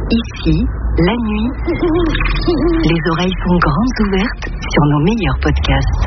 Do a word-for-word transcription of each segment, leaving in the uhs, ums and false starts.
Ici, la nuit, les oreilles sont grandes ouvertes sur nos meilleurs podcasts.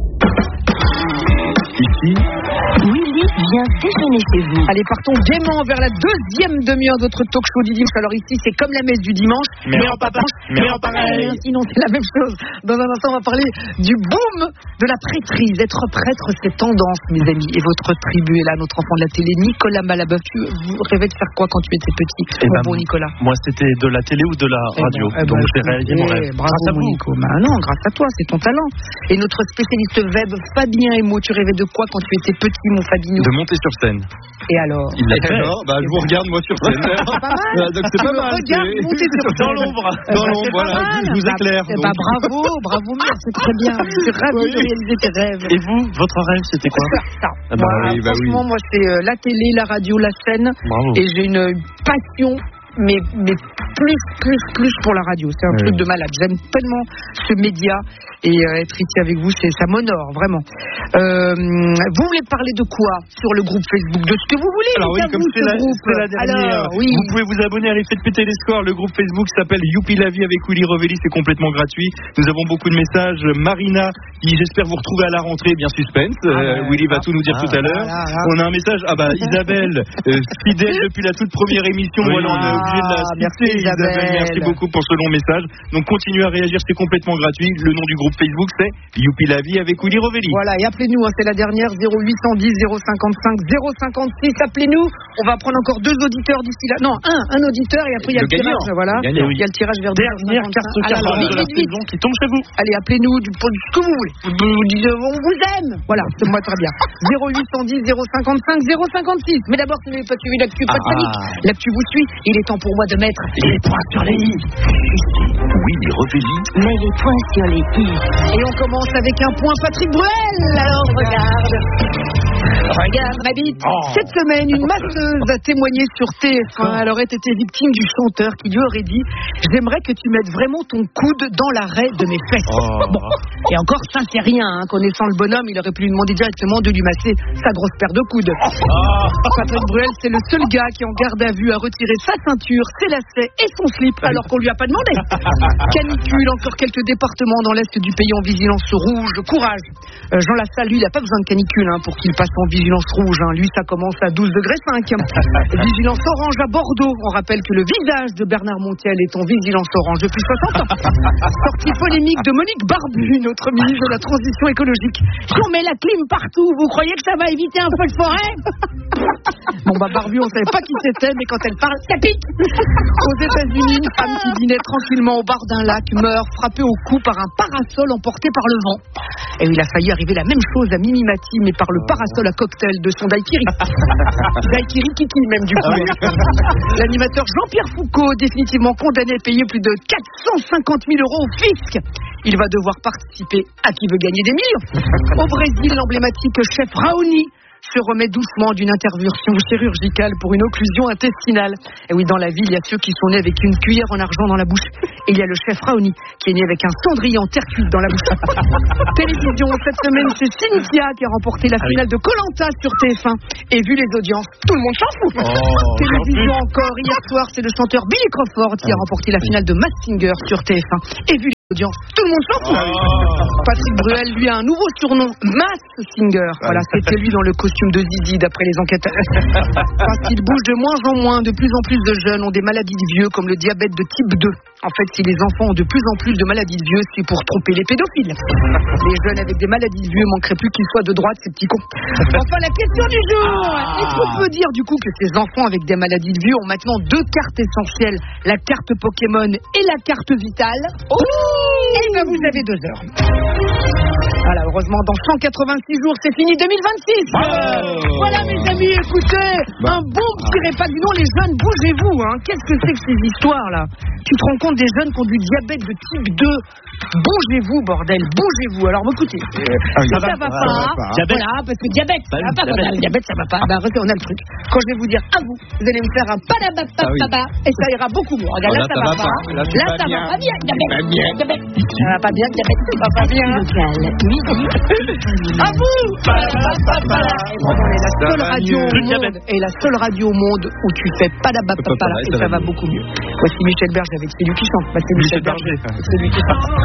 Ici, Willy vient déjeuner chez vous. Allez, partons gaiement vers la deuxième demi-heure de notre talk show du dimanche. Alors ici, c'est comme la messe du dimanche, mais, mais en papa, mais en pareil. Sinon, c'est la même chose. Dans un instant, on va parler du boom de la prêtrise. Être prêtre, c'est tendance, mes amis. Et votre tribu est là, notre enfant de la télé, Nicolas Malabeuf. Tu vous rêvais de faire quoi quand tu étais petit, eh mon ben, bon Nicolas? Moi, c'était de la télé ou de la radio. Eh ben, Donc, eh j'ai ben, réalisé mon rêve. Bravo, grâce à vous. Nico. Bah, non, grâce à toi, c'est ton talent. Et notre spécialiste web, Fabien Emo, tu rêvais de quoi quand tu étais petit, mon Fabinho? De monter sur scène. Et alors? Il l'a fait. Alors, bah, je vous regarde, moi, sur scène. Donc, c'est pas mal. Regarde, monter sur scène. Dans l'ombre. Dans l'ombre, voilà. Je vous éclaire. Eh bah, bravo, bravo, merde, c'est très bien. Je suis ravi oui. de réaliser tes rêves. Et vous, votre rêve, c'était quoi? Ça. Ah bah, moi, oui, bah, franchement, oui. moi, c'est euh, la télé, la radio, la scène. Bravo. Et j'ai une passion. Mais, mais plus, plus, plus pour la radio. C'est un oui. truc de malade. J'aime tellement ce média. Et euh, être ici avec vous, c'est, ça m'honore, vraiment. Euh, vous voulez parler de quoi sur le groupe Facebook? De ce que vous voulez. Alors oui, comme vous, c'est, la, groupe. c'est la dernière. Alors, oui. Vous pouvez vous abonner à l'effet de péter les scores. Le groupe Facebook s'appelle Youpi la vie avec Willy Revelli. C'est complètement gratuit. Nous avons beaucoup de messages. Marina, qui j'espère vous retrouver à la rentrée. Bien suspense. Ah, euh, Willy va ah, tout nous dire ah, tout à l'heure. Ah, ah, ah. On a un message. Ah bah Isabelle, euh, fidèle depuis la toute première émission. Oui. Voilà, on est obligé de la citer. Merci Isabelle. Isabelle. Merci beaucoup pour ce long message. Donc continuez à réagir, c'est complètement gratuit. Le nom du groupe Facebook, c'est Youpi la vie avec Willy Revelli. Voilà, et appelez-nous, hein, c'est la dernière, zéro huit cent dix, zéro cinquante-cinq, zéro cinquante-six. Appelez-nous, on va prendre encore deux auditeurs d'ici là. Non, un, un auditeur, et après il y a le, le tirage. Voilà, il y a le tirage vers dernière carte carte de la saison qui tombe chez vous. Allez, appelez-nous du ce que vous voulez. Vous dites, on vous aime. Voilà, c'est moi très bien. zéro huit cent dix, zéro cinquante-cinq, zéro cinquante-six. Mais d'abord, si vous n'avez pas suivi l'actu, pas de panique. L'actu vous suit. Il est temps pour moi de mettre les points sur les i. Willy Revelli. Mets les points sur les i. Et on commence avec un point Patrick Bruel. Alors regarde. Regarde ma bite. Oh. Cette semaine, une masseuse a témoigné sur T F un. Elle aurait été victime du chanteur qui lui aurait dit « J'aimerais que tu mettes vraiment ton coude dans l'arrêt de mes fesses. Oh. » Bon. Et encore, ça c'est rien. Hein. Connaissant le bonhomme, il aurait pu lui demander directement de lui masser sa grosse paire de coudes. Oh. Patrick Bruel, c'est le seul gars qui en garde à vue a retiré sa ceinture, ses lacets et son slip alors qu'on lui a pas demandé. Canicule, encore quelques départements dans l'est du pays en vigilance rouge. Courage. Euh, Jean Lassalle, lui, il n'a pas besoin de canicule hein, pour qu'il passe en vigilance rouge. Hein. Lui, ça commence à douze degrés cinq. Vigilance orange à Bordeaux. On rappelle que le visage de Bernard Montiel est en vigilance orange depuis soixante ans. Sortie polémique de Monique Barbu, notre ministre de la Transition écologique. Si on met la clim partout, vous croyez que ça va éviter un feu de forêt? Bon bah Barbu, on savait pas qui c'était, mais quand elle parle, ça pique. Aux États-Unis, une femme qui dînait tranquillement au bar d'un lac meurt frappée au cou par un parasol emporté par le vent. Et il a failli arriver la même chose à Mimi Mati, mais par le parasol à cocktail de son daiquiri. Daiquiri kiki même du coup. L'animateur Jean-Pierre Foucault, définitivement condamné à payer plus de quatre cent cinquante mille euros au fisc. Il va devoir participer à Qui veut gagner des millions. Au Brésil, l'emblématique chef Raoni se remet doucement d'une intervention chirurgicale pour une occlusion intestinale. Et oui, dans la ville, il y a ceux qui sont nés avec une cuillère en argent dans la bouche. Et il y a le chef Raoni qui est né avec un cendrier en terre cuite dans la bouche. Télévision, cette semaine, c'est Cynthia qui a remporté la finale de Koh-Lanta sur T F un. Et vu les audiences, tout le monde s'en fout. Oh, Télévision encore, hier soir, c'est le chanteur Billy Crawford qui a remporté la finale de Masked Singer sur T F un. Et vu les audiences, tout le monde s'en fout. Oh. Patrick Bruel, lui, a un nouveau surnom, Masked Singer. Voilà, c'était lui dans le costume de Zizi, d'après les enquêteurs. Parce qu'il bouge de moins en moins, de plus en plus de jeunes ont des maladies de vieux, comme le diabète de type deux. En fait, si les enfants ont de plus en plus de maladies de vieux, c'est pour tromper les pédophiles. Les jeunes avec des maladies de vieux manqueraient plus qu'ils soient de droite, ces petits cons. Enfin, la question du jour. Est-ce qu'on peut dire, du coup, que ces enfants avec des maladies de vieux ont maintenant deux cartes essentielles, la carte Pokémon et la carte Vitale? Oh, et bien, vous avez deux heures. Voilà, heureusement, dans cent quatre-vingt-six jours, c'est fini deux mille vingt-six. Oh. Voilà, mes amis, écoutez, bah. un bon petit repas du nom, les jeunes, bougez-vous, hein. Qu'est-ce que c'est que ces histoires-là? Tu te rends compte des jeunes qui ont du diabète de type deux? Bougez-vous, bordel, bougez-vous. Alors, écoutez, euh, ah, ça, ça va, va pas, pas, va pas. Voilà, parce que diabète, ça va pas, quand on a le diabète, ça va pas. Bah, on a le truc. Quand je vais vous dire à vous, vous allez me faire un palabapapaba, ah, oui. et ça ira beaucoup mieux. Regarde, là, là, ça, ça va pas. pas. Là, là ça va pas bien, diabète. Diabète. Ça va pas bien, diabète, ça va pas bien. musique. À vous. On est la seule radio au monde et la seule radio au monde où tu fais pas et ça va beaucoup mieux. Voici Michel Berger avec celui qui chante. Bah, c'est Michel, Michel Berger. C'est celui qui chante.